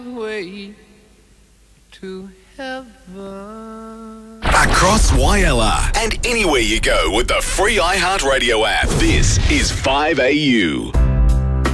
way to heaven. Across YLR and anywhere you go with the free iHeartRadio app. This is 5AU.